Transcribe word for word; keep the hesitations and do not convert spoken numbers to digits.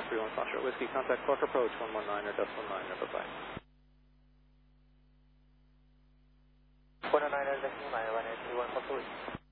three one Foxtrot Whiskey, contact Clark approach one one nine or decimal nine, bye-bye. one oh nine or decimal nine, one eight three one Foxtrot Whiskey.